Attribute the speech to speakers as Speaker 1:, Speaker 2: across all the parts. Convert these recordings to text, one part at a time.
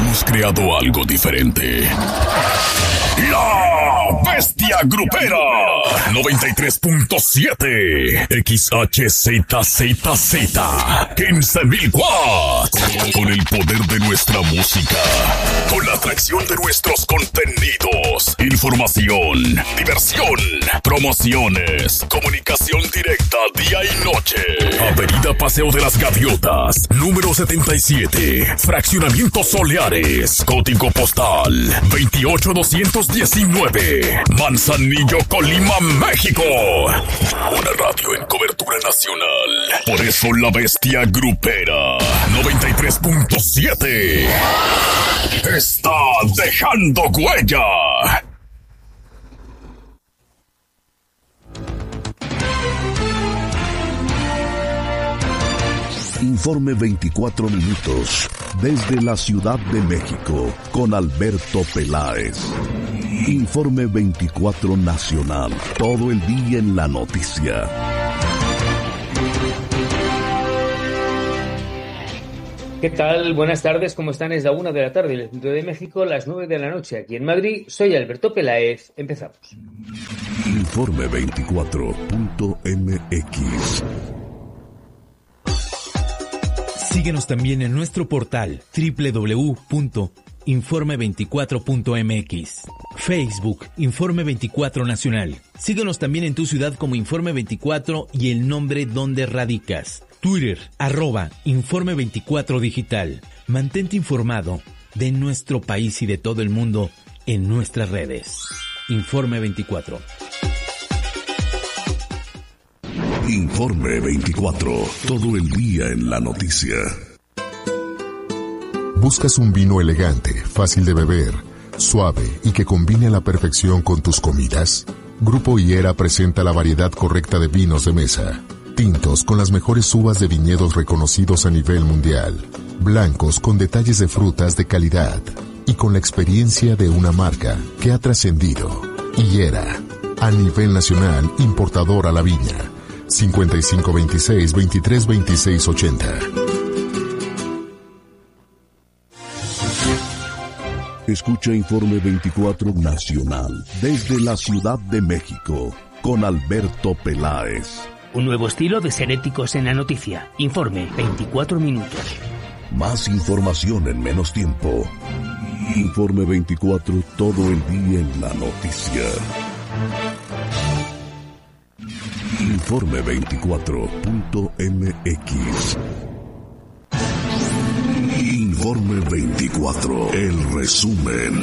Speaker 1: hemos creado algo diferente. La Bestia Grupera 93.7 XHZZZ 15.000 watts. Con el poder de nuestra música, con la atracción de nuestros contenidos, información, diversión, promociones, comunicación directa día y noche. Avenida Paseo de las Gaviotas, número 77, Fraccionamiento Soleares, código postal 28219, Manzanillo, Colima, México. Una radio en cobertura nacional. Por eso la Bestia Grupera 93.7 está dejando huella.
Speaker 2: Informe 24 minutos desde la Ciudad de México con Alberto Peláez. Informe 24 nacional, todo el día en la noticia.
Speaker 3: ¿Qué tal? Buenas tardes, ¿cómo están? Es la 1 de la tarde en el centro de México, las 9 de la noche aquí en Madrid. Soy Alberto Peláez. Empezamos.
Speaker 2: Informe 24.mx.
Speaker 4: Síguenos también en nuestro portal www.informe24.mx. Facebook, Informe 24 Nacional. Síguenos también en tu ciudad como Informe 24 y el nombre donde radicas. Twitter, @Informe 24 Digital. Mantente informado de nuestro país y de todo el mundo en nuestras redes. Informe 24.
Speaker 2: Informe 24, todo el día en la noticia.
Speaker 5: ¿Buscas un vino elegante, fácil de beber, suave y que combine a la perfección con tus comidas? Grupo Higuera presenta la variedad correcta de vinos de mesa. Tintos con las mejores uvas de viñedos reconocidos a nivel mundial. Blancos con detalles de frutas de calidad. Y con la experiencia de una marca que ha trascendido. Higuera, a nivel nacional, importador a la viña. 5526-232680.
Speaker 2: Escucha Informe 24 Nacional desde la Ciudad de México con Alberto Peláez.
Speaker 6: Un nuevo estilo de ser éticos en la noticia. Informe 24 minutos.
Speaker 2: Más información en menos tiempo. Informe 24, todo el día en la noticia. Informe 24.mx. Informe 24, el resumen.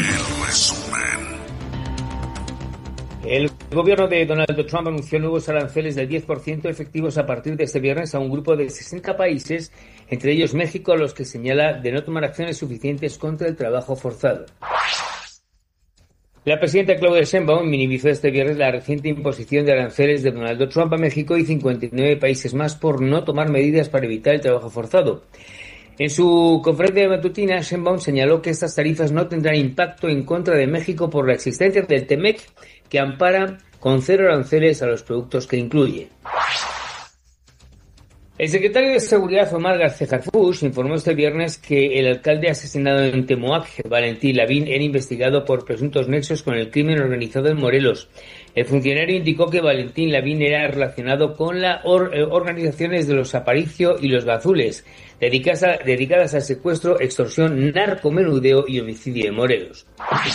Speaker 3: El gobierno de Donald Trump anunció nuevos aranceles del 10% efectivos a partir de este viernes a un grupo de 60 países, entre ellos México, a los que señala de no tomar acciones suficientes contra el trabajo forzado. La presidenta Claudia Sheinbaum minimizó este viernes la reciente imposición de aranceles de Donald Trump a México y 59 países más por no tomar medidas para evitar el trabajo forzado. En su conferencia matutina, Sheinbaum señaló que estas tarifas no tendrán impacto en contra de México por la existencia del TEMEC, que ampara con 0 aranceles a los productos que incluye. El secretario de Seguridad, Omar García Harfuch, informó este viernes que el alcalde asesinado en Temoac, Valentín Lavín, era investigado por presuntos nexos con el crimen organizado en Morelos. El funcionario indicó que Valentín Lavín era relacionado con las organizaciones de los Aparicio y los Gazules, dedicadas al secuestro, extorsión, narcomenudeo y homicidio en Morelos.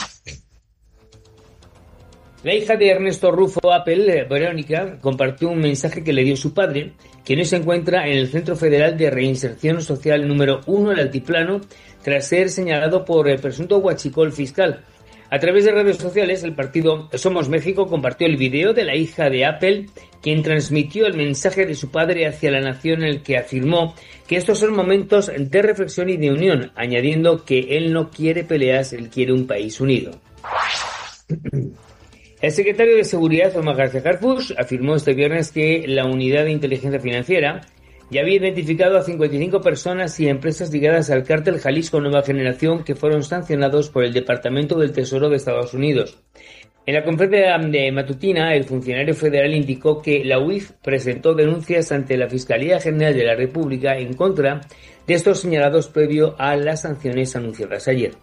Speaker 3: La hija de Ernesto Rufo Apel, Verónica, compartió un mensaje que le dio su padre, quien hoy se encuentra en el Centro Federal de Reinserción Social número 1 del Altiplano, tras ser señalado por el presunto huachicol fiscal. A través de redes sociales, el partido Somos México compartió el video de la hija de Apel, quien transmitió el mensaje de su padre hacia la nación, en el que afirmó que estos son momentos de reflexión y de unión, añadiendo que él no quiere peleas, él quiere un país unido. El secretario de Seguridad, Omar García Harfuch, afirmó este viernes que la Unidad de Inteligencia Financiera ya había identificado a 55 personas y empresas ligadas al cártel Jalisco Nueva Generación que fueron sancionados por el Departamento del Tesoro de Estados Unidos. En la conferencia de matutina, el funcionario federal indicó que la UIF presentó denuncias ante la Fiscalía General de la República en contra de estos señalados previo a las sanciones anunciadas ayer.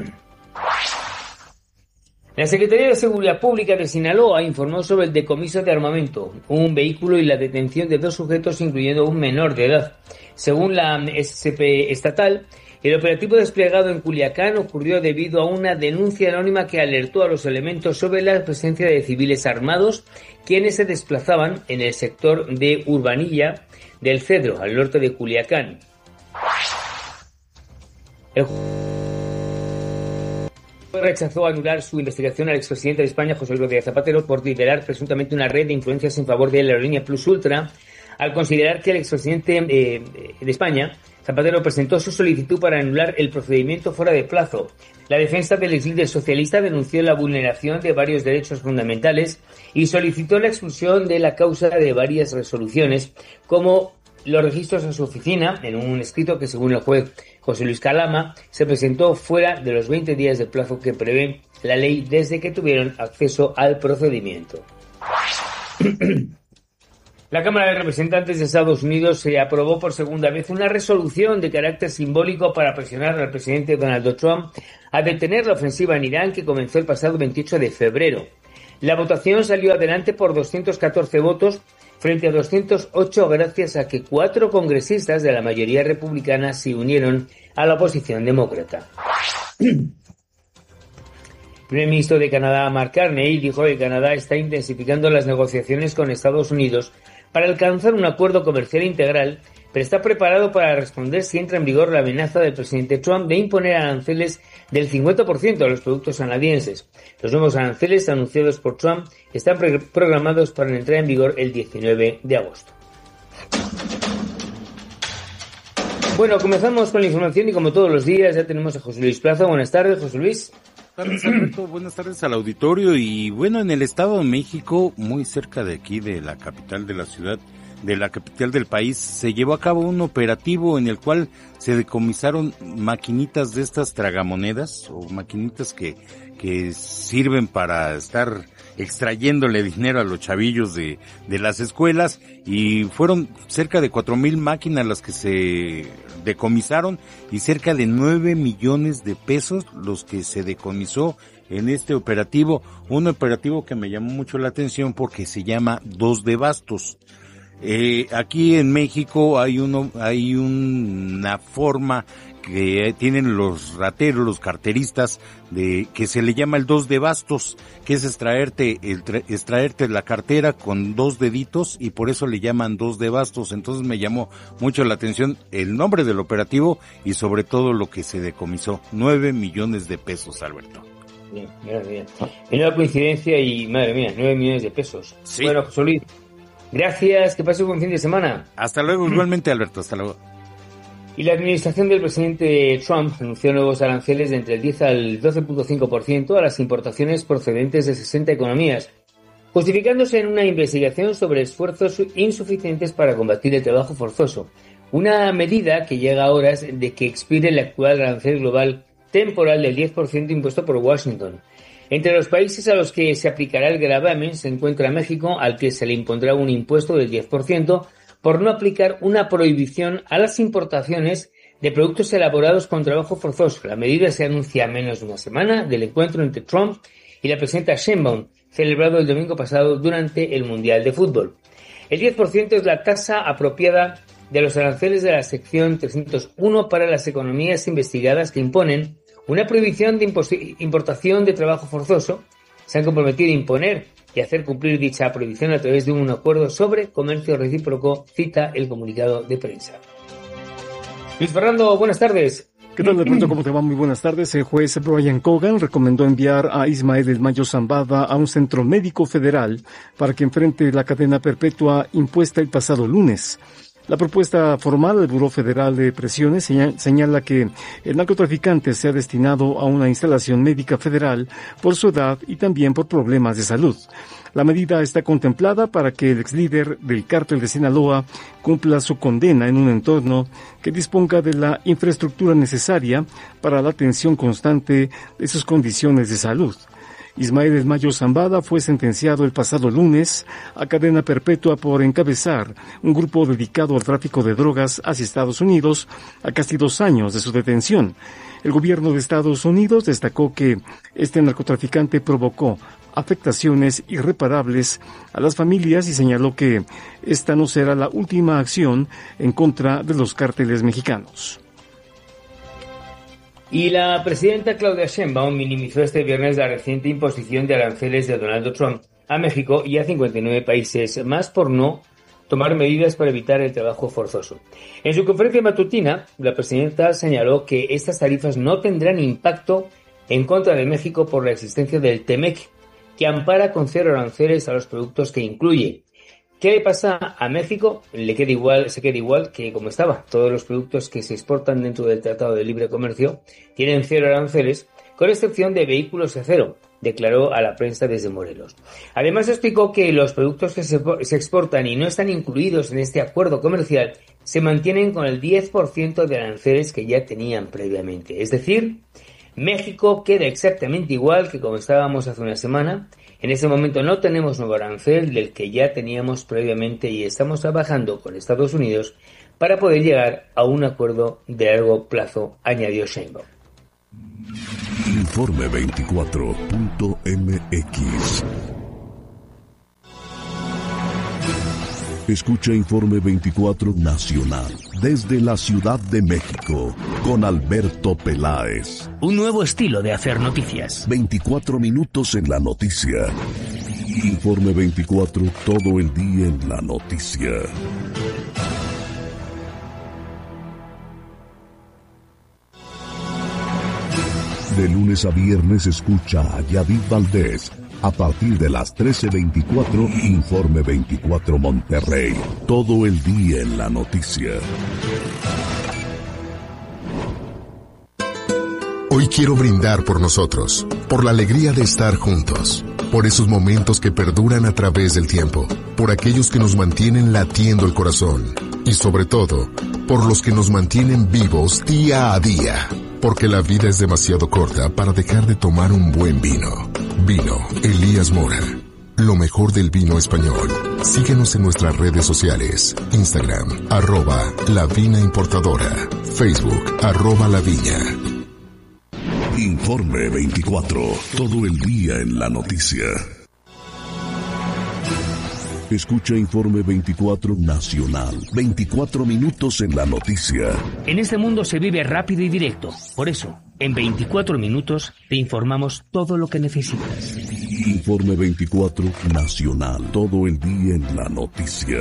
Speaker 3: La Secretaría de Seguridad Pública de Sinaloa informó sobre el decomiso de armamento, un vehículo y la detención de 2 sujetos, incluyendo un menor de edad. Según la SP estatal, el operativo desplegado en Culiacán ocurrió debido a una denuncia anónima que alertó a los elementos sobre la presencia de civiles armados, quienes se desplazaban en el sector de Urbanilla del Cedro, al norte de Culiacán. El rechazó anular su investigación al expresidente de España, José Luis Rodríguez Zapatero, por liderar presuntamente una red de influencias en favor de la aerolínea Plus Ultra, al considerar que el expresidente de España, Zapatero, presentó su solicitud para anular el procedimiento fuera de plazo. La defensa del exlíder socialista denunció la vulneración de varios derechos fundamentales y solicitó la expulsión de la causa de varias resoluciones, como los registros en su oficina, en un escrito que, según el juez José Luis Calama, se presentó fuera de los 20 días de plazo que prevé la ley desde que tuvieron acceso al procedimiento. La Cámara de Representantes de Estados Unidos se aprobó por segunda vez una resolución de carácter simbólico para presionar al presidente Donald Trump a detener la ofensiva en Irán que comenzó el pasado 28 de febrero. La votación salió adelante por 214 votos frente a 208 gracias a que 4 congresistas de la mayoría republicana se unieron a la oposición demócrata. El primer ministro de Canadá, Mark Carney, dijo que Canadá está intensificando las negociaciones con Estados Unidos para alcanzar un acuerdo comercial integral, pero está preparado para responder si entra en vigor la amenaza del presidente Trump de imponer aranceles del 50% a los productos canadienses. Los nuevos aranceles anunciados por Trump están programados para entrar en vigor el 19 de agosto. Bueno, comenzamos con la información y como todos los días ya tenemos a José Luis Plaza. Buenas tardes, José Luis.
Speaker 7: Buenas tardes, Alberto. Buenas tardes al auditorio. Y bueno, en el Estado de México, muy cerca de aquí, de la capital de la ciudad, de la capital del país, se llevó a cabo un operativo en el cual se decomisaron maquinitas de estas tragamonedas o maquinitas que sirven para estar extrayéndole dinero a los chavillos de las escuelas, y fueron cerca de 4,000 máquinas las que se decomisaron y cerca de 9 millones de pesos los que se decomisó en este operativo, un operativo que me llamó mucho la atención porque se llama 2 de Bastos. Aquí en México hay una forma que tienen los rateros, los carteristas, que se le llama el 2 de Bastos, que es extraerte la cartera con 2 deditos, y por eso le llaman 2 de Bastos. Entonces me llamó mucho la atención el nombre del operativo y sobre todo lo que se decomisó, 9 millones de pesos, Alberto.
Speaker 3: Bien, bien. Menuda coincidencia y, madre mía, 9 millones de pesos. Sí. Bueno, José Luis, gracias, que pase un buen fin de semana.
Speaker 7: Hasta luego, igualmente, Alberto, hasta luego.
Speaker 3: Y la administración del presidente Trump anunció nuevos aranceles de entre el 10 al 12.5% a las importaciones procedentes de 60 economías, justificándose en una investigación sobre esfuerzos insuficientes para combatir el trabajo forzoso, una medida que llega a horas de que expire el actual arancel global temporal del 10% impuesto por Washington. Entre los países a los que se aplicará el gravamen se encuentra México, al que se le impondrá un impuesto del 10%, por no aplicar una prohibición a las importaciones de productos elaborados con trabajo forzoso. La medida se anuncia a menos de una semana del encuentro entre Trump y la presidenta Sheinbaum, celebrado el domingo pasado durante el Mundial de Fútbol. El 10% es la tasa apropiada de los aranceles de la sección 301 para las economías investigadas que imponen una prohibición de importación de trabajo forzoso. Se han comprometido a imponer y hacer cumplir dicha prohibición a través de un acuerdo sobre comercio recíproco, cita el comunicado de prensa. Luis Fernando, buenas tardes.
Speaker 8: ¿Qué tal, Alberto? ¿Cómo te va? Muy buenas tardes. El juez Brian Cogan recomendó enviar a Ismael El Mayo Zambada a un centro médico federal para que enfrente la cadena perpetua impuesta el pasado lunes. La propuesta formal del Buró Federal de Prisiones señala que el narcotraficante se ha destinado a una instalación médica federal por su edad y también por problemas de salud. La medida está contemplada para que el exlíder del cártel de Sinaloa cumpla su condena en un entorno que disponga de la infraestructura necesaria para la atención constante de sus condiciones de salud. Ismael del Mayo Zambada fue sentenciado el pasado lunes a cadena perpetua por encabezar un grupo dedicado al tráfico de drogas hacia Estados Unidos a casi 2 años de su detención. El gobierno de Estados Unidos destacó que este narcotraficante provocó afectaciones irreparables a las familias y señaló que esta no será la última acción en contra de los cárteles mexicanos.
Speaker 3: Y la presidenta Claudia Sheinbaum minimizó este viernes la reciente imposición de aranceles de Donald Trump a México y a 59 países más por no tomar medidas para evitar el trabajo forzoso. En su conferencia matutina, la presidenta señaló que estas tarifas no tendrán impacto en contra de México por la existencia del TEMEC, que ampara con 0 aranceles a los productos que incluye. ¿Qué le pasa a México? Se queda igual que como estaba. Todos los productos que se exportan dentro del Tratado de Libre Comercio tienen 0 aranceles, con excepción de vehículos de acero, declaró a la prensa desde Morelos. Además explicó que los productos que se exportan y no están incluidos en este acuerdo comercial se mantienen con el 10% de aranceles que ya tenían previamente. Es decir, México queda exactamente igual que como estábamos hace una semana. En este momento no tenemos nuevo arancel del que ya teníamos previamente y estamos trabajando con Estados Unidos para poder llegar a un acuerdo de largo plazo, añadió Sheinbaum.
Speaker 2: Informe 24.mx. Escucha Informe 24 Nacional desde la Ciudad de México con Alberto Peláez.
Speaker 6: Un nuevo estilo de hacer noticias.
Speaker 2: 24 minutos en la noticia. Informe 24, todo el día en la noticia. De lunes a viernes escucha a Yadid Valdés. A partir de las 13:24, Informe 24 Monterrey. Todo el día en la noticia.
Speaker 5: Hoy quiero brindar por nosotros, por la alegría de estar juntos, por esos momentos que perduran a través del tiempo, por aquellos que nos mantienen latiendo el corazón y sobre todo, por los que nos mantienen vivos día a día. Porque la vida es demasiado corta para dejar de tomar un buen vino. Vino Elías Mora. Lo mejor del vino español. Síguenos en nuestras redes sociales. Instagram, @La Vina Importadora. Facebook, @La Viña.
Speaker 2: Informe 24. Todo el día en la noticia. Escucha Informe 24 Nacional. 24 minutos en la noticia.
Speaker 6: En este mundo se vive rápido y directo. Por eso, en 24 minutos te informamos todo lo que necesitas.
Speaker 2: Informe 24 Nacional. Todo el día en la noticia.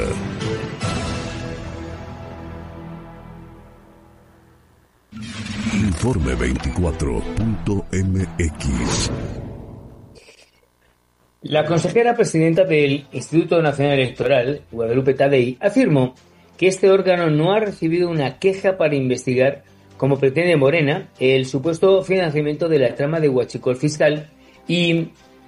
Speaker 2: Informe 24.mx.
Speaker 3: La consejera presidenta del Instituto Nacional Electoral, Guadalupe Tadei, afirmó que este órgano no ha recibido una queja para investigar, como pretende Morena, el supuesto financiamiento de la trama de Huachicol Fiscal y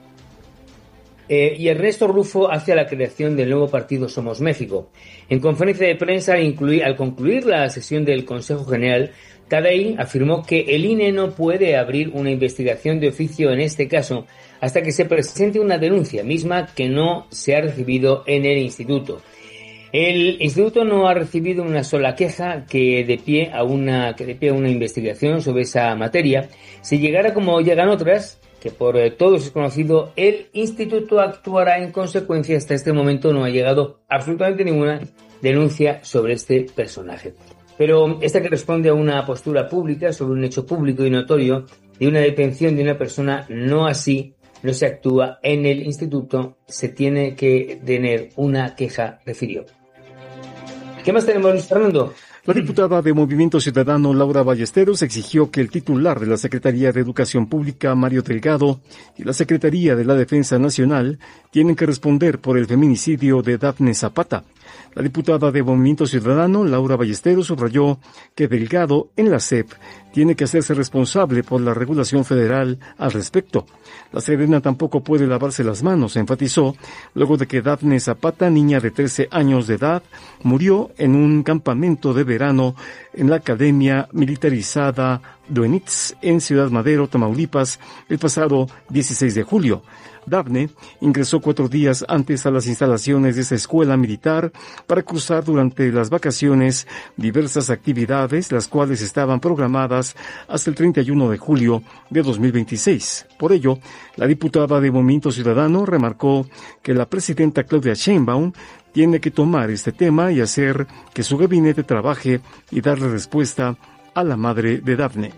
Speaker 3: Ernesto Rufo hacia la creación del nuevo partido Somos México. En conferencia de prensa, al concluir la sesión del Consejo General, Tadei afirmó que el INE no puede abrir una investigación de oficio en este caso hasta que se presente una denuncia misma que no se ha recibido en el instituto. El instituto no ha recibido una sola queja que dé pie a una investigación sobre esa materia. Si llegara como llegan otras, que por todos es conocido, el instituto actuará en consecuencia. Hasta este momento no ha llegado absolutamente ninguna denuncia sobre este personaje. Pero esta que responde a una postura pública sobre un hecho público y notorio de una detención de una persona, no así, no se actúa en el instituto, se tiene que tener una queja, refirió. ¿Qué más tenemos, Luis Fernando?
Speaker 8: La diputada de Movimiento Ciudadano, Laura Ballesteros, exigió que el titular de la Secretaría de Educación Pública, Mario Delgado, y la Secretaría de la Defensa Nacional tienen que responder por el feminicidio de Dafne Zapata. La diputada de Movimiento Ciudadano, Laura Ballesteros, subrayó que Delgado, en la SEP, tiene que hacerse responsable por la regulación federal al respecto. La Sedena tampoco puede lavarse las manos, enfatizó, luego de que Dafne Zapata, niña de 13 años de edad, murió en un campamento de verano en la Academia Militarizada Duenitz en Ciudad Madero, Tamaulipas, el pasado 16 de julio. Dafne ingresó 4 días antes a las instalaciones de esa escuela militar para cursar durante las vacaciones diversas actividades, las cuales estaban programadas hasta el 31 de julio de 2026. Por ello, la diputada de Movimiento Ciudadano remarcó que la presidenta Claudia Sheinbaum tiene que tomar este tema y hacer que su gabinete trabaje y darle respuesta a la madre de Dafne.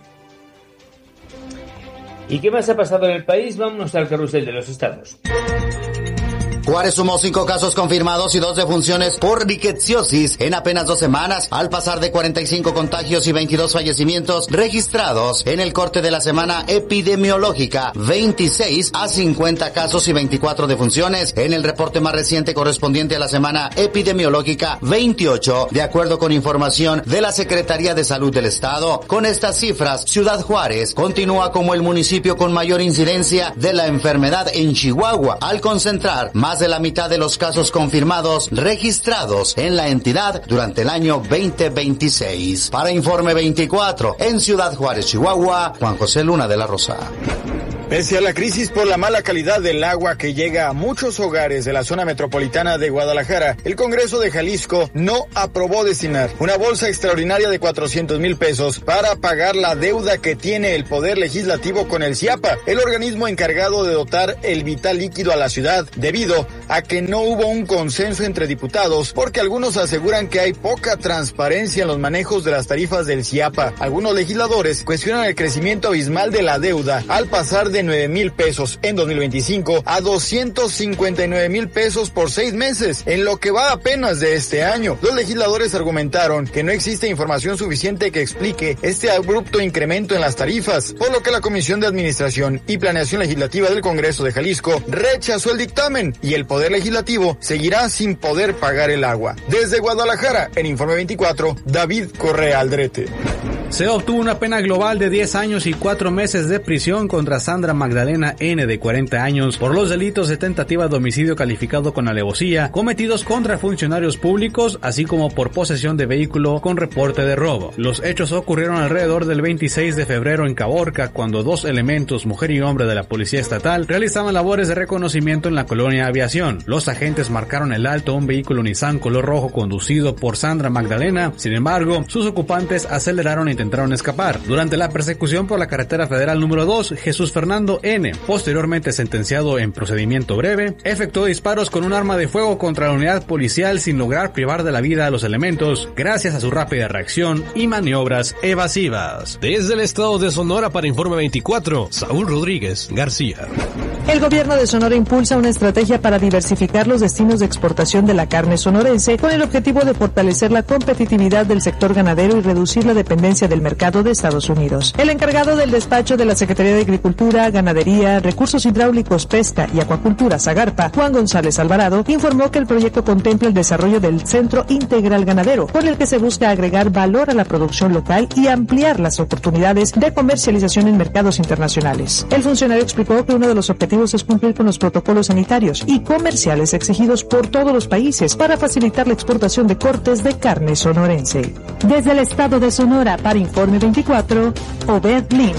Speaker 3: ¿Y qué más ha pasado en el país? Vámonos al carrusel de los estados.
Speaker 9: Juárez sumó 5 casos confirmados y 2 defunciones por rickettsiosis en apenas 2 semanas, al pasar de 45 contagios y 22 fallecimientos registrados en el corte de la semana epidemiológica, 26 a 50 casos y 24 defunciones en el reporte más reciente correspondiente a la semana epidemiológica 28, de acuerdo con información de la Secretaría de Salud del Estado. Con estas cifras, Ciudad Juárez continúa como el municipio con mayor incidencia de la enfermedad en Chihuahua, al concentrar más de la mitad de los casos confirmados registrados en la entidad durante el año 2026. Para Informe 24, en Ciudad Juárez, Chihuahua, Juan José Luna de la Rosa.
Speaker 10: Pese a la crisis por la mala calidad del agua que llega a muchos hogares de la zona metropolitana de Guadalajara, el Congreso de Jalisco no aprobó destinar una bolsa extraordinaria de 400,000 pesos para pagar la deuda que tiene el Poder Legislativo con el CIAPA, el organismo encargado de dotar el vital líquido a la ciudad, debido a que no hubo un consenso entre diputados, porque algunos aseguran que hay poca transparencia en los manejos de las tarifas del CIAPA. Algunos legisladores cuestionan el crecimiento abismal de la deuda al pasar de 9,000 pesos en 2025 a 259,000 pesos por 6 meses, en lo que va apenas de este año. Los legisladores argumentaron que no existe información suficiente que explique este abrupto incremento en las tarifas, por lo que la Comisión de Administración y Planeación Legislativa del Congreso de Jalisco rechazó el dictamen y el Poder Legislativo seguirá sin poder pagar el agua. Desde Guadalajara, en Informe 24, David Correa Aldrete.
Speaker 11: Se obtuvo una pena global de 10 años y 4 meses de prisión contra Sandra Magdalena N., de 40 años, por los delitos de tentativa de homicidio calificado con alevosía cometidos contra funcionarios públicos, así como por posesión de vehículo con reporte de robo. Los hechos ocurrieron alrededor del 26 de febrero en Caborca, cuando 2 elementos, mujer y hombre de la Policía Estatal, realizaban labores de reconocimiento en la colonia Aviación. Los agentes marcaron el alto a un vehículo Nissan color rojo conducido por Sandra Magdalena. Sin embargo, sus ocupantes aceleraron e intentaron escapar. Durante la persecución por la carretera federal número 2, Jesús Fernando N., posteriormente sentenciado en procedimiento breve, efectuó disparos con un arma de fuego contra la unidad policial sin lograr privar de la vida a los elementos, gracias a su rápida reacción y maniobras evasivas.
Speaker 12: Desde el estado de Sonora para Informe 24, Saúl Rodríguez García.
Speaker 13: El gobierno de Sonora impulsa una estrategia para diversificar los destinos de exportación de la carne sonorense con el objetivo de fortalecer la competitividad del sector ganadero y reducir la dependencia del mercado de Estados Unidos. El encargado del despacho de la Secretaría de Agricultura, Ganadería, Recursos Hidráulicos, Pesca y Acuacultura, Zagarpa, Juan González Alvarado, informó que el proyecto contempla el desarrollo del Centro Integral Ganadero, con el que se busca agregar valor a la producción local y ampliar las oportunidades de comercialización en mercados internacionales. El funcionario explicó que uno de los objetivos es cumplir con los protocolos sanitarios y comerciales exigidos por todos los países para facilitar la exportación de cortes de carne sonorense. Desde el estado de Sonora, para Informe 24, Obed Lin.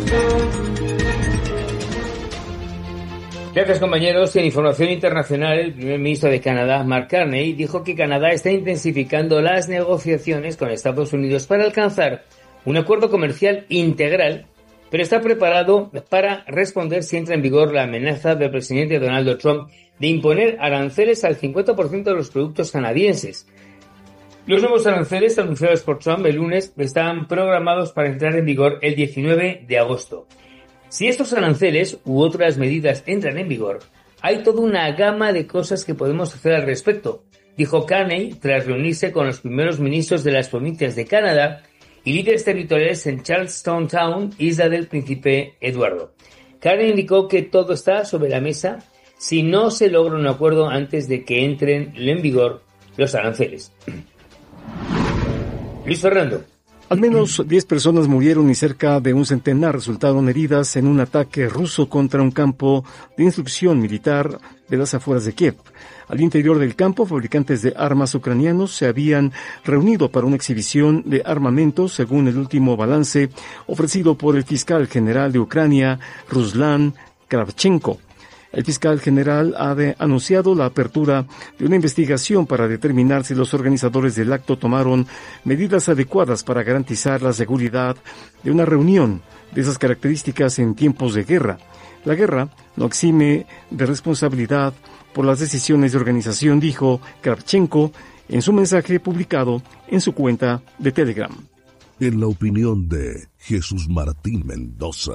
Speaker 3: Gracias, compañeros. En información internacional, el primer ministro de Canadá, Mark Carney, dijo que Canadá está intensificando las negociaciones con Estados Unidos para alcanzar un acuerdo comercial integral, pero está preparado para responder si entra en vigor la amenaza del presidente Donald Trump de imponer aranceles al 50% de los productos canadienses. Los nuevos aranceles anunciados por Trump el lunes están programados para entrar en vigor el 19 de agosto. Si estos aranceles u otras medidas entran en vigor, hay toda una gama de cosas que podemos hacer al respecto, dijo Carney tras reunirse con los primeros ministros de las provincias de Canadá y líderes territoriales en Charlestown Town, Isla del Príncipe Eduardo. Carney indicó que todo está sobre la mesa si no se logra un acuerdo antes de que entren en vigor los aranceles. Luis Fernando.
Speaker 8: Al menos 10 personas murieron y cerca de un centenar resultaron heridas en un ataque ruso contra un campo de instrucción militar de las afueras de Kiev. Al interior del campo, fabricantes de armas ucranianos se habían reunido para una exhibición de armamento, según el último balance ofrecido por el fiscal general de Ucrania, Ruslan Kravchenko. El fiscal general ha anunciado la apertura de una investigación para determinar si los organizadores del acto tomaron medidas adecuadas para garantizar la seguridad de una reunión de esas características en tiempos de guerra. La guerra no exime de responsabilidad por las decisiones de organización, dijo Kravchenko en su mensaje publicado en su cuenta de Telegram.
Speaker 2: En la opinión de Jesús Martín Mendoza.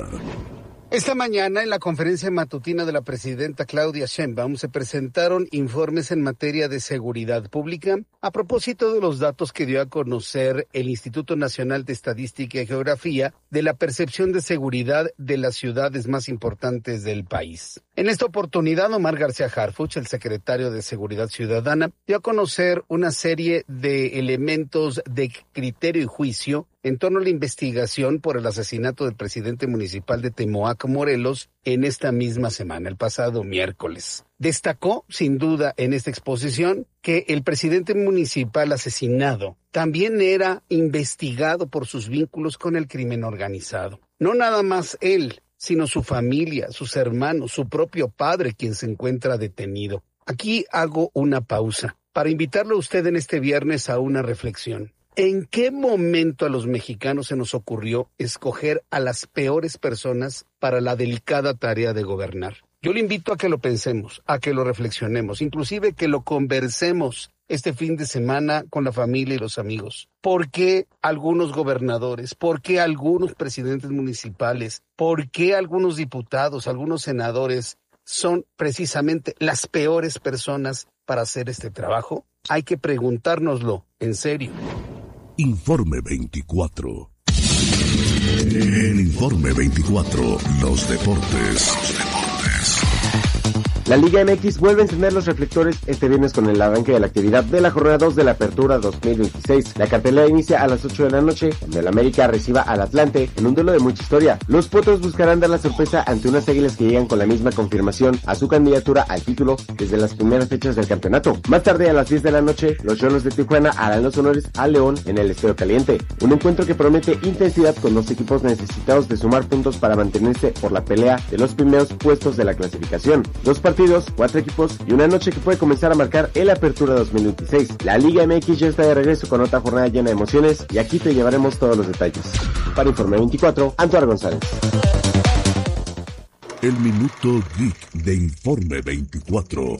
Speaker 14: Esta mañana, en la conferencia matutina de la presidenta Claudia Sheinbaum, se presentaron informes en materia de seguridad pública a propósito de los datos que dio a conocer el Instituto Nacional de Estadística y Geografía de la percepción de seguridad de las ciudades más importantes del país. En esta oportunidad, Omar García Harfuch, el secretario de Seguridad Ciudadana, dio a conocer una serie de elementos de criterio y juicio en torno a la investigación por el asesinato del presidente municipal de Temoac, Morelos, en esta misma semana, el pasado miércoles. Destacó, sin duda, en esta exposición, que el presidente municipal asesinado también era investigado por sus vínculos con el crimen organizado. No nada más él, sino su familia, sus hermanos, su propio padre, quien se encuentra detenido. Aquí hago una pausa para invitarlo a usted en este viernes a una reflexión. ¿En qué momento a los mexicanos se nos ocurrió escoger a las peores personas para la delicada tarea de gobernar? Yo le invito a que lo pensemos, a que lo reflexionemos, inclusive que lo conversemos este fin de semana con la familia y los amigos. ¿Por qué algunos gobernadores? ¿Por qué algunos presidentes municipales? ¿Por qué algunos diputados, algunos senadores son precisamente las peores personas para hacer este trabajo? Hay que preguntárnoslo en serio.
Speaker 2: Informe 24. En Informe 24, los deportes.
Speaker 15: La Liga MX vuelve a encender los reflectores este viernes con el arranque de la actividad de la jornada 2 de la Apertura 2026. La cartelera inicia a las 8 de la noche, donde el América reciba al Atlante en un duelo de mucha historia. Los Potros buscarán dar la sorpresa ante unas Águilas que llegan con la misma confirmación a su candidatura al título desde las primeras fechas del campeonato. Más tarde, a las 10 de la noche, los Cholos de Tijuana harán los honores al León en el Estadio Caliente. Un encuentro que promete intensidad con dos equipos necesitados de sumar puntos para mantenerse por la pelea de los primeros puestos de la clasificación. Dos partidos, 4 equipos y una noche que puede comenzar a marcar el Apertura 2026. La Liga MX ya está de regreso con otra jornada llena de emociones y aquí te llevaremos todos los detalles. Para Informe 24, Antoine González.
Speaker 2: El Minuto Geek de Informe 24.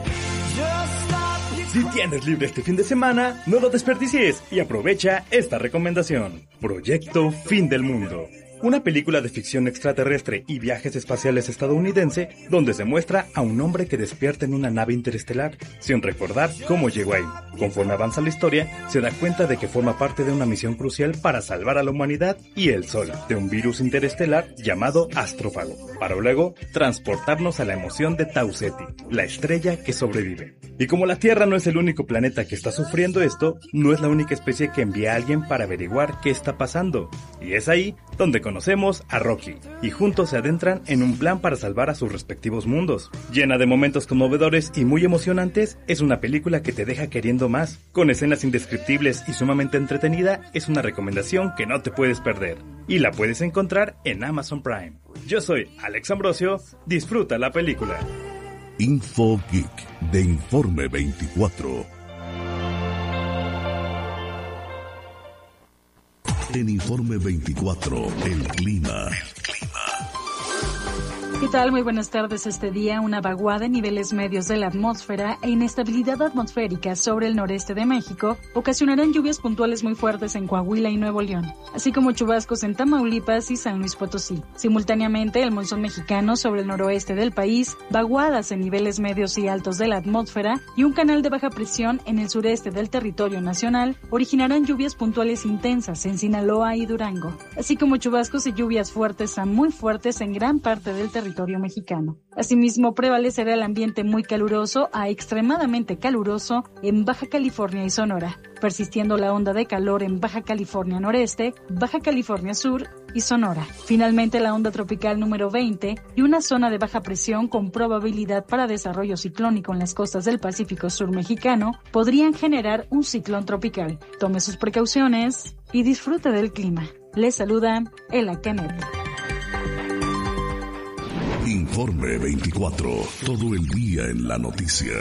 Speaker 16: Si tienes libre este fin de semana, no lo desperdicies y aprovecha esta recomendación. Proyecto Fin del Mundo. Una película de ficción extraterrestre y viajes espaciales estadounidense donde se muestra a un hombre que despierta en una nave interestelar sin recordar cómo llegó ahí. Conforme avanza la historia, se da cuenta de que forma parte de una misión crucial para salvar a la humanidad y el Sol de un virus interestelar llamado astrófago, para luego transportarnos a la emoción de Tau Ceti, la estrella que sobrevive. Y como la Tierra no es el único planeta que está sufriendo esto, no es la única especie que envía a alguien para averiguar qué está pasando. Y es ahí donde conocemos a Rocky, y juntos se adentran en un plan para salvar a sus respectivos mundos. Llena de momentos conmovedores y muy emocionantes, es una película que te deja queriendo más. Con escenas indescriptibles y sumamente entretenida, es una recomendación que no te puedes perder. Y la puedes encontrar en Amazon Prime. Yo soy Alex Ambrosio, disfruta la película.
Speaker 2: Info Geek de Informe 24. En Informe 24, el clima.
Speaker 17: ¿Qué tal? Muy buenas tardes. Este día, una vaguada en niveles medios de la atmósfera e inestabilidad atmosférica sobre el noreste de México ocasionarán lluvias puntuales muy fuertes en Coahuila y Nuevo León, así como chubascos en Tamaulipas y San Luis Potosí. Simultáneamente, el monzón mexicano sobre el noroeste del país, vaguadas en niveles medios y altos de la atmósfera y un canal de baja presión en el sureste del territorio nacional originarán lluvias puntuales intensas en Sinaloa y Durango, así como chubascos y lluvias fuertes a muy fuertes en gran parte del territorio territorio mexicano. Asimismo, prevalecerá el ambiente muy caluroso a extremadamente caluroso en Baja California y Sonora, persistiendo la onda de calor en Baja California Noreste, Baja California Sur y Sonora. Finalmente, la onda tropical número 20 y una zona de baja presión con probabilidad para desarrollo ciclónico en las costas del Pacífico Sur mexicano podrían generar un ciclón tropical. Tome sus precauciones y disfrute del clima. Les saluda Ela Canet.
Speaker 2: Informe 24. Todo el día en la noticia.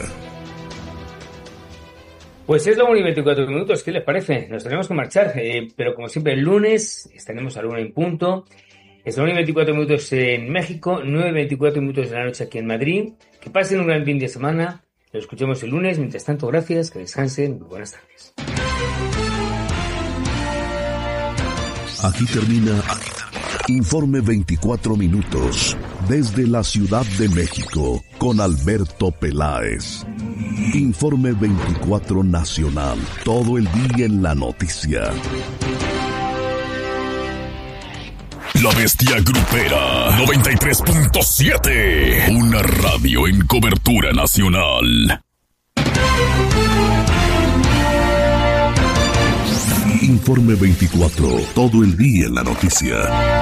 Speaker 3: Pues es la 1 y 24 minutos. ¿Qué les parece? Nos tenemos que marchar. Pero como siempre, el lunes estaremos a la 1 en punto. Es la 1 y 24 minutos en México, 9 y 24 minutos de la noche aquí en Madrid. Que pasen un gran fin de semana. Lo escuchamos el lunes. Mientras tanto, gracias. Que descansen. Muy buenas tardes.
Speaker 2: Aquí termina Informe 24 minutos desde la Ciudad de México con Alberto Peláez. Informe 24 nacional, todo el día en la noticia.
Speaker 1: La Bestia Grupera 93.7, una radio en cobertura nacional.
Speaker 2: Informe 24, todo el día en la noticia.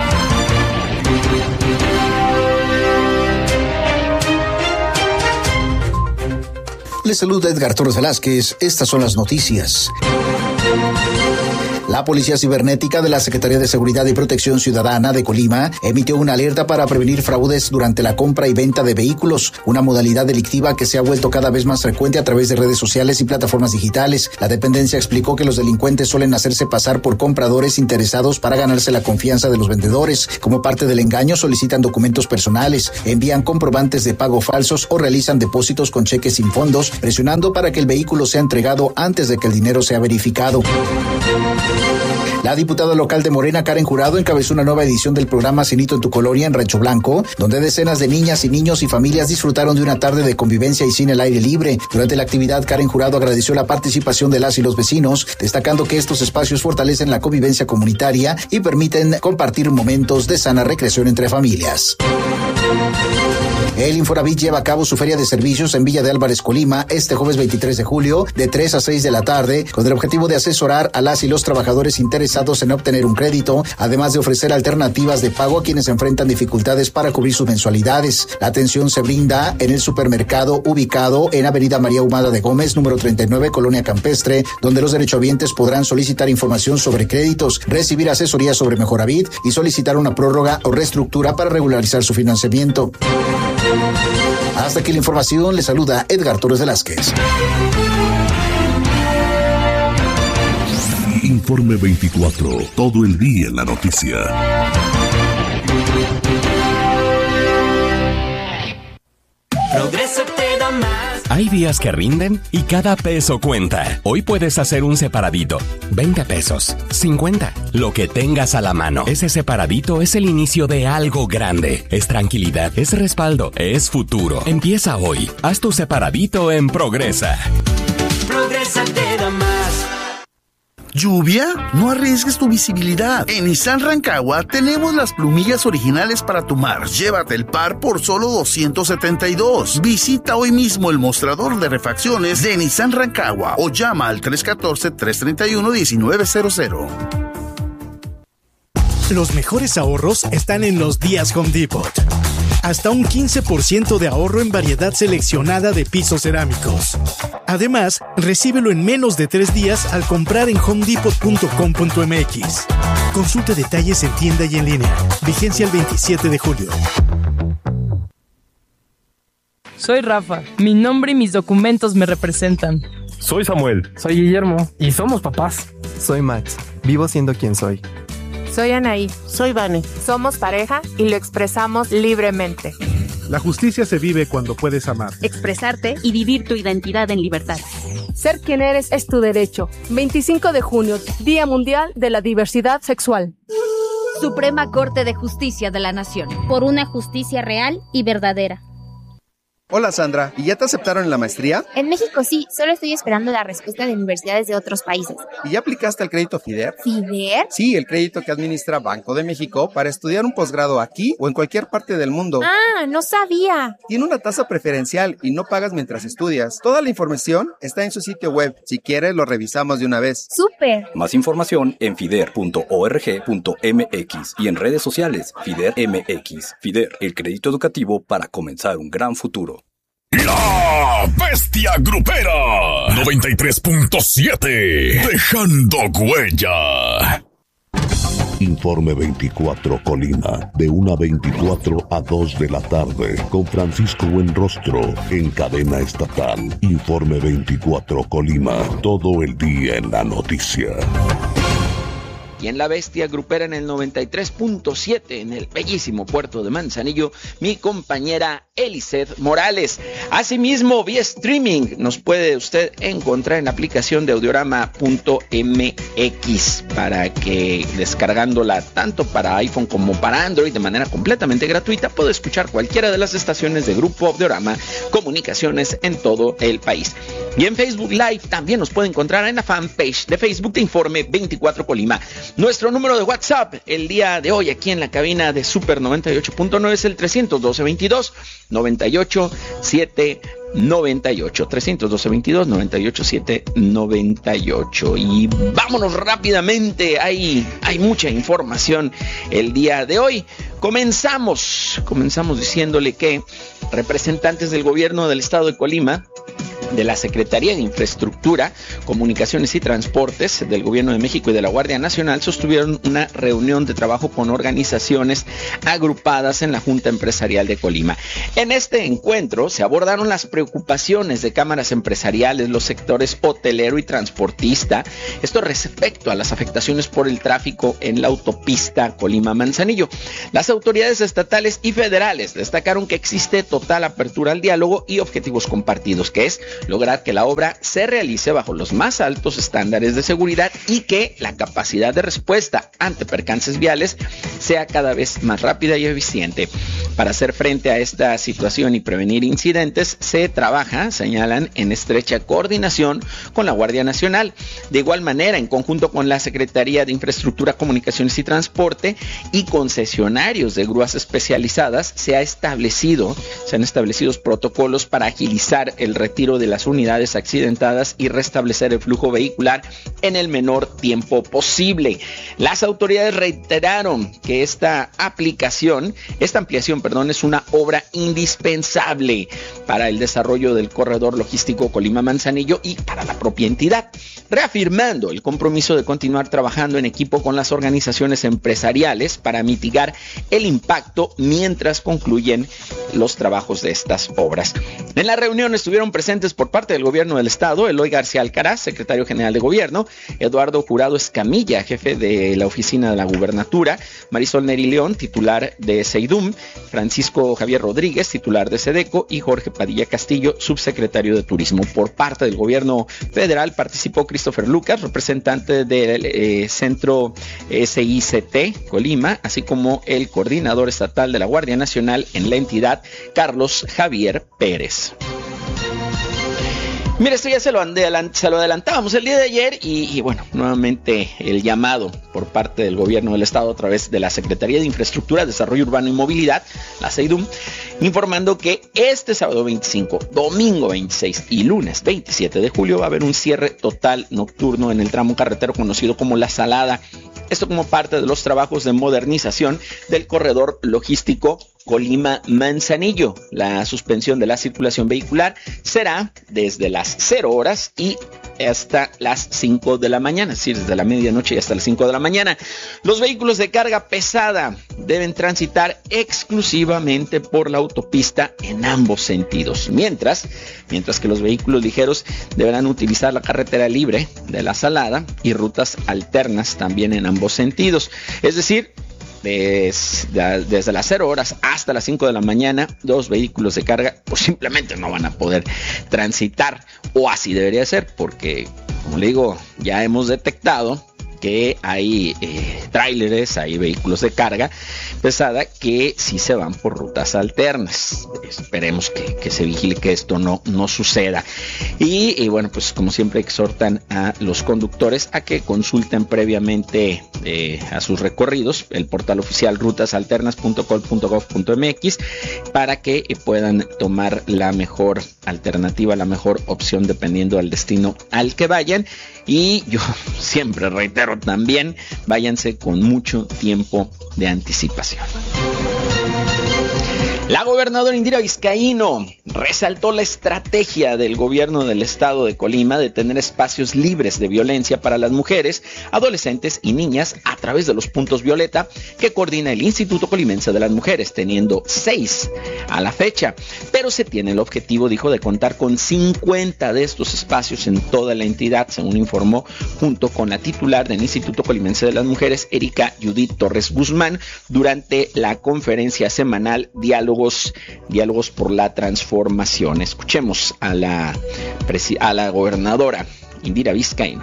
Speaker 18: Les saluda Edgar Torres Velázquez. Estas son las noticias. La Policía Cibernética de la Secretaría de Seguridad y Protección Ciudadana de Colima emitió una alerta para prevenir fraudes durante la compra y venta de vehículos, una modalidad delictiva que se ha vuelto cada vez más frecuente a través de redes sociales y plataformas digitales. La dependencia explicó que los delincuentes suelen hacerse pasar por compradores interesados para ganarse la confianza de los vendedores. Como parte del engaño, solicitan documentos personales, envían comprobantes de pago falsos o realizan depósitos con cheques sin fondos, presionando para que el vehículo sea entregado antes de que el dinero sea verificado. La diputada local de Morena, Karen Jurado, encabezó una nueva edición del programa Cenito en tu Colonia en Rancho Blanco, donde decenas de niñas y niños y familias disfrutaron de una tarde de convivencia y cine al aire libre. Durante la actividad, Karen Jurado agradeció la participación de las y los vecinos, destacando que estos espacios fortalecen la convivencia comunitaria y permiten compartir momentos de sana recreación entre familias. El Infonavit lleva a cabo su feria de servicios en Villa de Álvarez, Colima, este jueves 23 de julio, de 3 a 6 de la tarde, con el objetivo de asesorar a las y los trabajadores interesados en obtener un crédito, además de ofrecer alternativas de pago a quienes enfrentan dificultades para cubrir sus mensualidades. La atención se brinda en el supermercado ubicado en Avenida María Humada de Gómez, número 39, Colonia Campestre, donde los derechohabientes podrán solicitar información sobre créditos, recibir asesoría sobre Mejoravit y solicitar una prórroga o reestructura para regularizar su financiamiento. Hasta aquí la información, le saluda Edgar Torres Velázquez.
Speaker 2: Informe 24, todo el día en la noticia.
Speaker 19: Progreso te da más.
Speaker 20: Hay días que rinden y cada peso cuenta. Hoy puedes hacer un separadito. 20 pesos, 50, lo que tengas a la mano. Ese separadito es el inicio de algo grande. Es tranquilidad, es respaldo, es futuro. Empieza hoy. Haz tu separadito en Progresa.
Speaker 19: Progresa te da más.
Speaker 21: ¿Lluvia? No arriesgues tu visibilidad. En Nissan Rancagua tenemos las plumillas originales para tu mar. Llévate el par por solo $272. Visita hoy mismo el mostrador de refacciones de Nissan Rancagua o llama al 314-331-1900.
Speaker 22: Los mejores ahorros están en los días Home Depot. Hasta un 15% de ahorro en variedad seleccionada de pisos cerámicos. Además, recíbelo en menos de 3 días al comprar en homedepot.com.mx. Consulte detalles en tienda y en línea. Vigencia el 27 de julio.
Speaker 23: Soy Rafa. Mi nombre y mis documentos me representan.
Speaker 24: Soy Samuel.
Speaker 25: Soy Guillermo. Y somos papás.
Speaker 26: Soy Max. Vivo siendo quien soy.
Speaker 27: Soy Anaí.
Speaker 28: Soy Vane.
Speaker 27: Somos pareja y lo expresamos libremente.
Speaker 29: La justicia se vive cuando puedes amar,
Speaker 30: expresarte y vivir tu identidad en libertad.
Speaker 31: Ser quien eres es tu derecho. 25 de junio, Día Mundial de la Diversidad Sexual.
Speaker 30: Suprema Corte de Justicia de la Nación.
Speaker 32: Por una justicia real y verdadera.
Speaker 26: Hola Sandra, ¿y ya te aceptaron en la maestría?
Speaker 4: En México sí, solo estoy esperando la respuesta de universidades de otros países.
Speaker 26: ¿Y ya aplicaste al crédito FIDER?
Speaker 4: ¿FIDER?
Speaker 26: Sí, el crédito que administra Banco de México para estudiar un posgrado aquí o en cualquier parte del mundo.
Speaker 4: Ah, no sabía.
Speaker 26: Tiene una tasa preferencial y no pagas mientras estudias. Toda la información está en su sitio web. Si quieres, lo revisamos de una vez.
Speaker 4: ¡Súper!
Speaker 5: Más información en fider.org.mx y en redes sociales FIDER MX. FIDER, el crédito educativo para comenzar un gran futuro.
Speaker 1: La Bestia Grupera 93.7, dejando huella.
Speaker 2: Informe 24 Colima, de 1:24 a 2 de la tarde, con Francisco Buenrostro, en cadena estatal. Informe 24 Colima, todo el día en la noticia.
Speaker 6: Y en La Bestia Grupera en el 93.7, en el bellísimo puerto de Manzanillo, mi compañera Eliseth Morales. Asimismo, vía streaming, nos puede usted encontrar en la aplicación de audiorama.mx para que, descargándola tanto para iPhone como para Android de manera completamente gratuita, puede escuchar cualquiera de las estaciones de Grupo Audiorama Comunicaciones en todo el país. Y en Facebook Live también nos puede encontrar en la fanpage de Facebook de Informe 24 Colima. Nuestro número de WhatsApp el día de hoy aquí en la cabina de Super 98.9 es el 312-22-98-798. 312-22-98-798. Y vámonos rápidamente, hay mucha información el día de hoy. Comenzamos diciéndole que representantes del gobierno del estado de Colima, de la Secretaría de Infraestructura, Comunicaciones y Transportes del Gobierno de México y de la Guardia Nacional sostuvieron una reunión de trabajo con organizaciones agrupadas en la Junta Empresarial de Colima. En este encuentro se abordaron las preocupaciones de cámaras empresariales, los sectores hotelero y transportista, esto respecto a las afectaciones por el tráfico en la autopista Colima-Manzanillo. Las autoridades estatales y federales destacaron que existe total apertura al diálogo y objetivos compartidos, que es lograr que la obra se realice bajo los más altos estándares de seguridad y que la capacidad de respuesta ante percances viales sea cada vez más rápida y eficiente. Para hacer frente a esta situación y prevenir incidentes, se trabaja, señalan, en estrecha coordinación con la Guardia Nacional. De igual manera, en conjunto con la Secretaría de Infraestructura, Comunicaciones y Transporte y concesionarios de grúas especializadas, se han establecido protocolos para agilizar el retiro de las unidades accidentadas y restablecer el flujo vehicular en el menor tiempo posible. Las autoridades reiteraron que esta ampliación, es una obra indispensable para el desarrollo del corredor logístico Colima-Manzanillo y para la propia entidad, reafirmando el compromiso de continuar trabajando en equipo con las organizaciones empresariales para mitigar el impacto mientras concluyen los trabajos de estas obras. En la reunión estuvieron presentes por parte del gobierno del estado Eloy García Alcaraz, secretario general de gobierno, Eduardo Jurado Escamilla, jefe de la oficina de la gubernatura, Marisol Neri León, titular de SEIDUM, Francisco Javier Rodríguez, titular de SEDECO, y Jorge Padilla Castillo, subsecretario de Turismo. Por parte del gobierno federal participó Christopher Lucas, representante del centro SICT Colima, así como el coordinador estatal de la Guardia Nacional en la entidad, Carlos Javier Pérez. Mira, esto ya se lo adelantábamos el día de ayer y bueno, nuevamente el llamado por parte del gobierno del estado a través de la Secretaría de Infraestructura, Desarrollo Urbano y Movilidad, la SEIDUM, informando que este sábado 25, domingo 26 y lunes 27 de julio va a haber un cierre total nocturno en el tramo carretero conocido como La Salada. Esto como parte de los trabajos de modernización del corredor logístico Colima-Manzanillo. La suspensión de la circulación vehicular será desde las 0 horas y hasta las 5 de la mañana, es decir, desde la medianoche y hasta las 5 de la mañana. Los vehículos de carga pesada deben transitar exclusivamente por la autopista en ambos sentidos, mientras que los vehículos ligeros deberán utilizar la carretera libre de La Salada y rutas alternas también en ambos sentidos, es decir, desde las 0 horas hasta las 5 de la mañana, los vehículos de carga pues simplemente no van a poder transitar, o así debería ser, porque como le digo, ya hemos detectado que hay tráileres, hay vehículos de carga pesada que sí se van por rutas alternas. Esperemos que se vigile que esto no suceda. Y bueno, pues como siempre exhortan a los conductores a que consulten previamente a sus recorridos el portal oficial rutasalternas.col.gov.mx para que puedan tomar la mejor alternativa, la mejor opción dependiendo del destino al que vayan. Y yo siempre reitero también, váyanse con mucho tiempo de anticipación. La gobernadora Indira Vizcaíno resaltó la estrategia del gobierno del estado de Colima de tener espacios libres de violencia para las mujeres, adolescentes y niñas a través de los puntos violeta que coordina el Instituto Colimense de las Mujeres, teniendo 6 a la fecha. Pero se tiene el objetivo, dijo, de contar con 50 de estos espacios en toda la entidad, según informó junto con la titular del Instituto Colimense de las Mujeres, Erika Judith Torres Guzmán, durante la conferencia semanal Diálogos por la Transformación. Escuchemos a la gobernadora Indira Vizcaíno.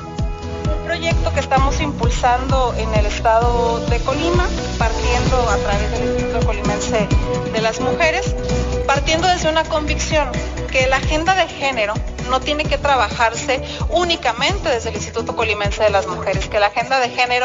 Speaker 7: Un proyecto que estamos impulsando en el estado de Colima, partiendo a través del Instituto Colimense de las Mujeres, partiendo desde una convicción que la agenda de género no tiene que trabajarse únicamente desde el Instituto Colimense de las Mujeres, que la agenda de género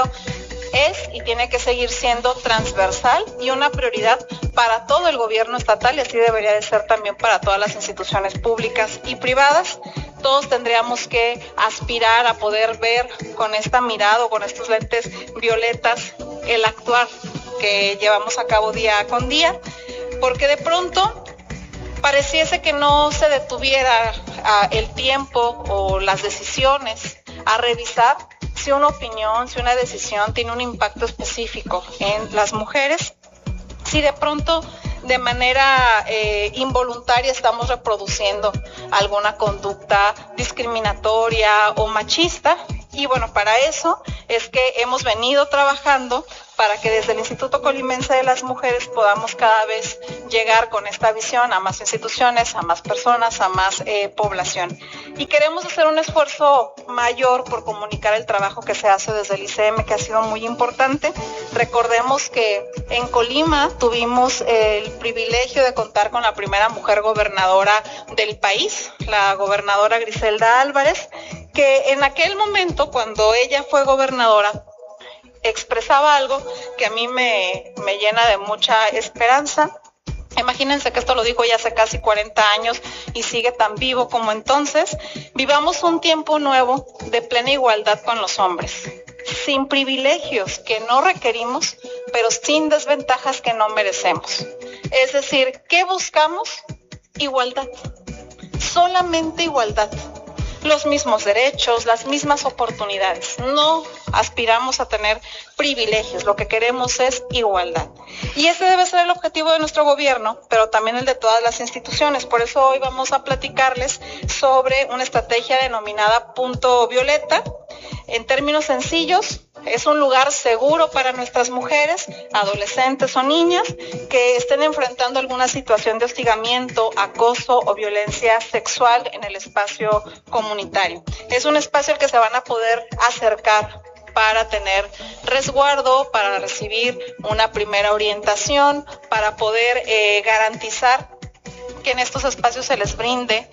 Speaker 7: es y tiene que seguir siendo transversal y una prioridad para todo el gobierno estatal, y así debería de ser también para todas las instituciones públicas y privadas. Todos tendríamos que aspirar a poder ver con esta mirada o con estos lentes violetas el actuar que llevamos a cabo día con día, porque de pronto pareciese que no se detuviera el tiempo o las decisiones a revisar si una opinión, si una decisión tiene un impacto específico en las mujeres, si de pronto de manera involuntaria estamos reproduciendo alguna conducta discriminatoria o machista. Y bueno, para eso es que hemos venido trabajando para que desde el Instituto Colimense de las Mujeres podamos cada vez llegar con esta visión a más instituciones, a más personas, a más población. Y queremos hacer un esfuerzo mayor por comunicar el trabajo que se hace desde el ICM, que ha sido muy importante. Recordemos que en Colima tuvimos el privilegio de contar con la primera mujer gobernadora del país, la gobernadora Griselda Álvarez, que en aquel momento, cuando ella fue gobernadora, expresaba algo que a mí me llena de mucha esperanza. Imagínense que esto lo dijo ya hace casi 40 años y sigue tan vivo como entonces. Vivamos un tiempo nuevo de plena igualdad con los hombres, sin privilegios que no requerimos, pero sin desventajas que no merecemos. Es decir, ¿qué buscamos? Igualdad, solamente igualdad. Los mismos derechos, las mismas oportunidades. No aspiramos a tener privilegios, lo que queremos es igualdad. Y ese debe ser el objetivo de nuestro gobierno, pero también el de todas las instituciones. Por eso hoy vamos a platicarles sobre una estrategia denominada Punto Violeta. En términos sencillos, es un lugar seguro para nuestras mujeres, adolescentes o niñas que estén enfrentando alguna situación de hostigamiento, acoso o violencia sexual en el espacio comunitario. Es un espacio al que se van a poder acercar para tener resguardo, para recibir una primera orientación, para poder garantizar que en estos espacios se les brinde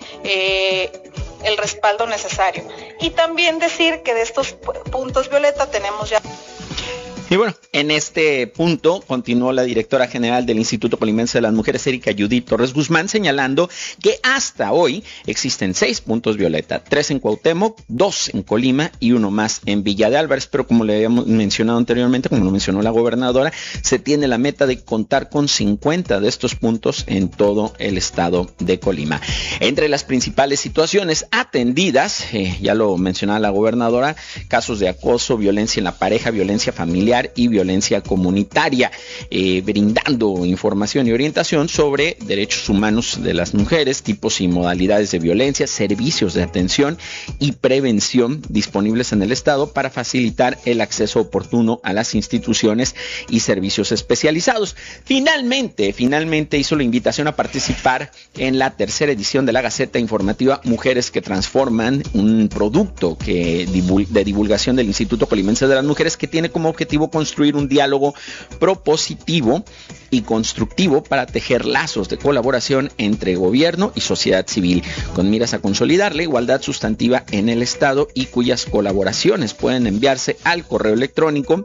Speaker 7: el respaldo necesario. Y también decir que de estos puntos violeta tenemos ya...
Speaker 6: Y bueno, en este punto continuó la directora general del Instituto Colimense de las Mujeres, Erika Judith Torres Guzmán, señalando que hasta hoy existen 6 puntos violeta, 3 en Cuauhtémoc, 2 en Colima y 1 más en Villa de Álvarez. Pero como le habíamos mencionado anteriormente, como lo mencionó la gobernadora, se tiene la meta de contar con 50 de estos puntos en todo el estado de Colima. Entre las principales situaciones atendidas, ya lo mencionaba la gobernadora, casos de acoso, violencia en la pareja, violencia familiar, familiar y violencia comunitaria, brindando información y orientación sobre derechos humanos de las mujeres, tipos y modalidades de violencia, servicios de atención y prevención disponibles en el Estado para facilitar el acceso oportuno a las instituciones y servicios especializados. Finalmente hizo la invitación a participar en la tercera edición de la Gaceta Informativa Mujeres que Transforman, un producto de divulgación del Instituto Colimense de las Mujeres que tiene como objetivo construir un diálogo propositivo y constructivo para tejer lazos de colaboración entre gobierno y sociedad civil, con miras a consolidar la igualdad sustantiva en el Estado y cuyas colaboraciones pueden enviarse al correo electrónico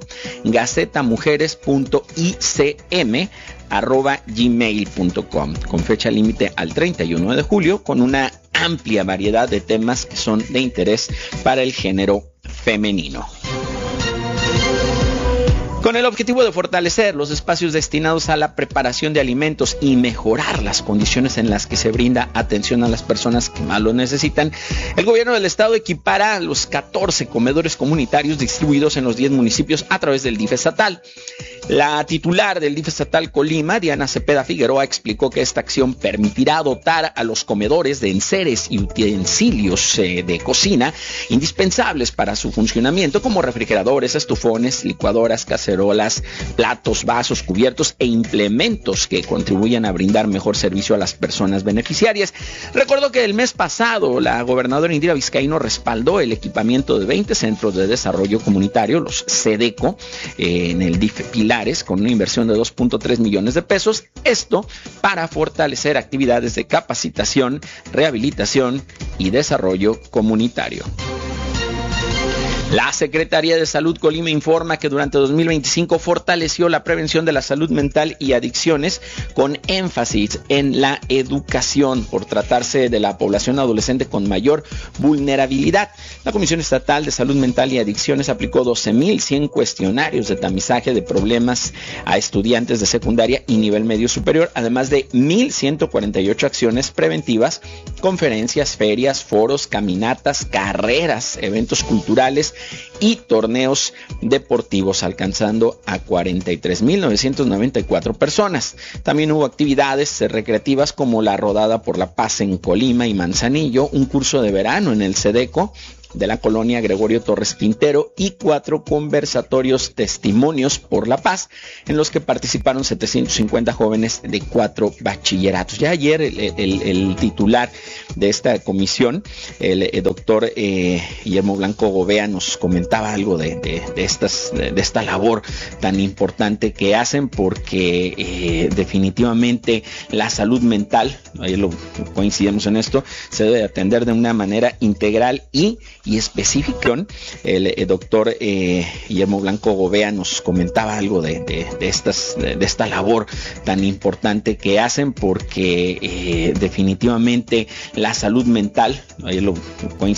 Speaker 6: gacetamujeres.icm@gmail.com, con fecha límite al 31 de julio, con una amplia variedad de temas que son de interés para el género femenino. Con el objetivo de fortalecer los espacios destinados a la preparación de alimentos y mejorar las condiciones en las que se brinda atención a las personas que más lo necesitan, el gobierno del estado equipará los 14 comedores comunitarios distribuidos en los 10 municipios a través del DIF estatal. La titular del DIF estatal Colima, Diana Cepeda Figueroa, explicó que esta acción permitirá dotar a los comedores de enseres y utensilios de cocina indispensables para su funcionamiento, como refrigeradores, estufones, licuadoras, cacerolas, platos, vasos, cubiertos e implementos que contribuyan a brindar mejor servicio a las personas beneficiarias. Recordó que el mes pasado la gobernadora Indira Vizcaíno respaldó el equipamiento de 20 centros de desarrollo comunitario, los CEDECO, en el DIF Pilares, con una inversión de 2.3 millones de pesos, esto para fortalecer actividades de capacitación, rehabilitación y desarrollo comunitario. La Secretaría de Salud Colima informa que durante 2025 fortaleció la prevención de la salud mental y adicciones con énfasis en la educación por tratarse de la población adolescente con mayor vulnerabilidad. La Comisión Estatal de Salud Mental y Adicciones aplicó 12,100 cuestionarios de tamizaje de problemas a estudiantes de secundaria y nivel medio superior, además de 1,148 acciones preventivas, conferencias, ferias, foros, caminatas, carreras, eventos culturales y torneos deportivos, alcanzando a 43,994 personas. También hubo actividades recreativas como la Rodada por la Paz en Colima y Manzanillo, un curso de verano en el CEDECO de la colonia Gregorio Torres Quintero y 4 conversatorios testimonios por la paz, en los que participaron 750 jóvenes de 4 bachilleratos. Ya ayer el titular de esta comisión, el doctor Guillermo Blanco Gobea, nos comentaba algo de esta labor tan importante que hacen, porque definitivamente la salud mental, ahí coincidimos en esto, se debe atender de una manera integral y específica. El doctor Guillermo Blanco Gobea nos comentaba algo de esta labor tan importante que hacen, porque definitivamente la salud mental, ahí coincidimos